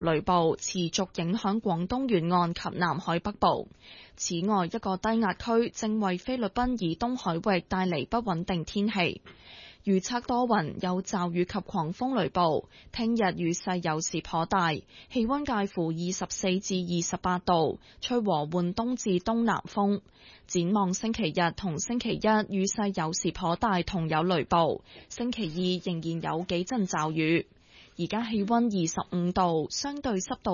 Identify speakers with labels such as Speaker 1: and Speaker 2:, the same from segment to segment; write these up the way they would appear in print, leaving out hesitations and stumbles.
Speaker 1: 雷暴持續影響廣東沿岸及南海北部。此外，一個低壓區正為菲律賓以東海域帶嚟不穩定天氣。預測多雲，有驟雨及狂風雷暴。聽日雨勢有時頗大，氣溫介乎24至28度，吹和緩東至東南風。展望星期日同星期一，雨勢有時頗大，同有雷暴。星期二仍然有幾陣驟雨。而家氣溫25度，相對濕度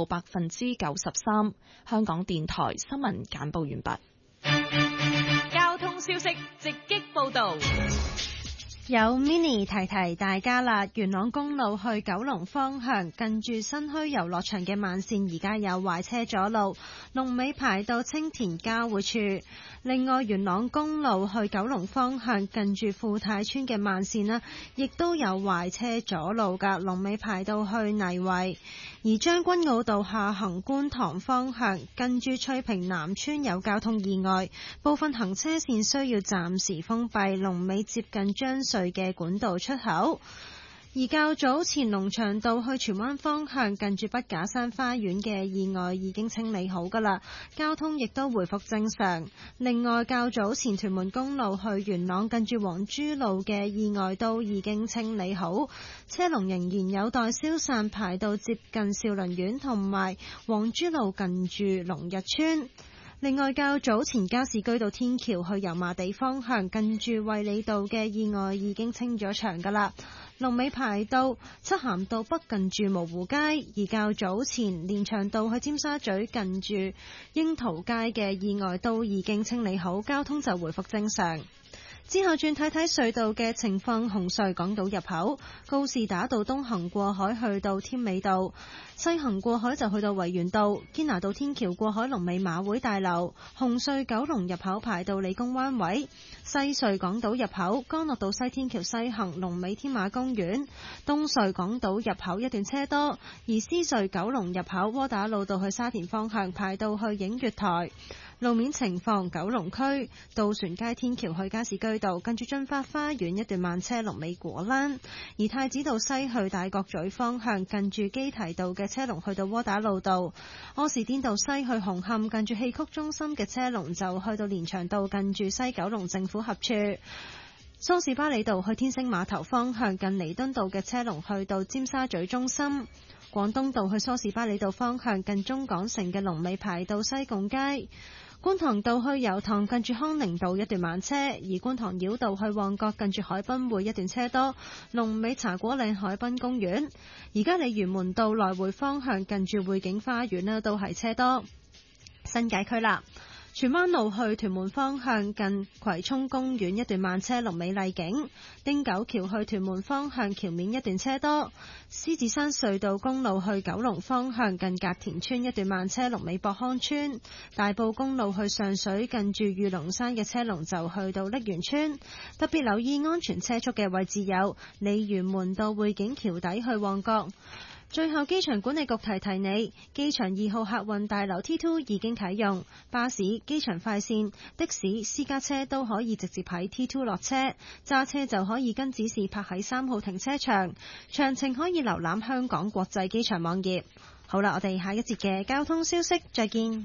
Speaker 1: 93%。香港電台新聞簡報完畢。
Speaker 2: 交通消息直擊報道。
Speaker 3: 有 Mini 提提大家啦，元朗公路去九龍方向近住新墟遊樂場嘅慢線而家有壞車阻路，龍尾排到青田交匯處。另外，元朗公路去九龍方向近住富泰村嘅慢線啦，亦都有壞車阻路㗎，龍尾排到去泥圍。而將軍澳道下行觀塘方向近住翠屏南村有交通意外，部分行車線需要暫時封閉，龍尾接近將隧嘅管道出口。而較早前龍翔道去荃灣方向近住筆架山花園嘅意外已經清理好㗎啦，交通亦都回復正常。另外，較早前屯門公路去元朗近住黃珠路嘅意外都已經清理好，車龍仍然有待消散，排到接近兆麟苑同埋黃珠路近住龍日村。另外，較早前加士居道天橋去油麻地方向近住衛理道嘅意外已經清咗場㗎啦，龍尾排到漆咸道北近住蕪湖街。而較早前連翔道去尖沙咀近住櫻桃街嘅意外都已經清理好，交通就回復正常。之後轉睇睇隧道嘅情況，紅隧港島入口告士打道東行過海去到添美道，西行過海就去到維園道，堅拿道天橋過海龍尾馬會大樓，紅隧九龍入口排到理工灣位，西隧港島入口干諾道西天橋西行龍尾天馬公園，東隧港島入口一段車多，而獅隧九龍入口窩打老道去沙田方向排到去映月台。路面情況，九龍區渡船街天橋去加士居道近住駿發花園一段慢車龍尾果欄，而太子道西去大角咀方向近住基堤道嘅車龍去到窩打老道，柯士甸道西去紅磡近住戲曲中心嘅車龍就去到連翔道近住西九龍政府合處，梳士巴利道去天星碼頭方向近彌敦道嘅車龍去到尖沙咀中心，廣東道去梳士巴利道方向近中港城嘅龍尾排到西貢街，觀塘道去油塘近住康寧道一段慢車，而觀塘繞道去旺角近住海濱會一段車多，龍尾茶果嶺海濱公園。而家鯉魚門道來回方向近住匯景花園呢都係車多。新界區啦，荃灣路去屯門方向近葵涌公園一段慢車龍尾麗景，汀九橋去屯門方向橋面一段車多，獅子山隧道公路去九龍方向近隔田村一段慢車龍尾博康村，大埔公路去上水近住御龍山嘅車龍就去到瀝源村。特別留意安全車速嘅位置有鯉魚門道匯景橋底去旺角。最後，機場管理局提提你，機場2號客運大樓 T2 已經啟用，巴士、機場快線、的士、私家車都可以直接喺 T2 落車，揸車就可以跟指示泊喺3號停車場。詳情可以瀏覽香港國際機場網頁。好啦，我哋下一節嘅交通消息再見。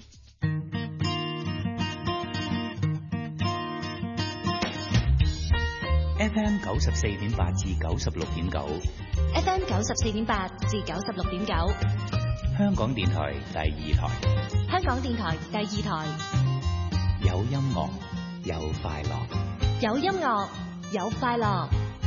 Speaker 4: FM 94.8至96.9
Speaker 2: FM 94.8至96.9，
Speaker 4: 香港電台第2台，
Speaker 2: 香港電台第2台，
Speaker 4: 有音樂有快樂，
Speaker 2: 有音樂有快樂。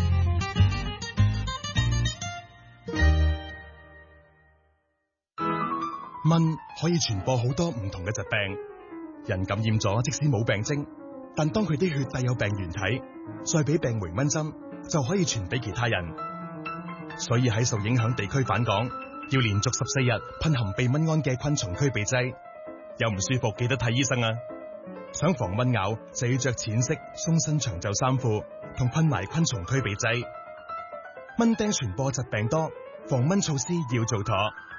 Speaker 5: 蚊可以傳播好多唔同嘅疾病，人感染咗即使冇病徵，但當佢啲血帶有病原體，再俾病媒蚊針就可以傳俾其他人。所以喺受影響地區返港，要連續14日噴含避蚊胺嘅昆蟲驅避劑。有唔舒服記得睇醫生啊！想防蚊咬就要着淺色鬆身長袖衫褲，同噴埋昆蟲驅避劑。蚊叮傳播疾病多，防蚊措施要做妥。